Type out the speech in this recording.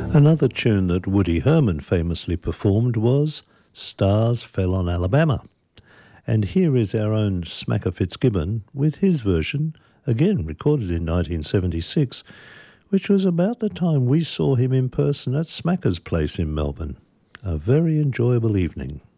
Another tune that Woody Herman famously performed was Stars Fell on Alabama. And here is our own Smacker Fitzgibbon with his version, again recorded in 1976, which was about the time we saw him in person at Smacker's Place in Melbourne. A very enjoyable evening.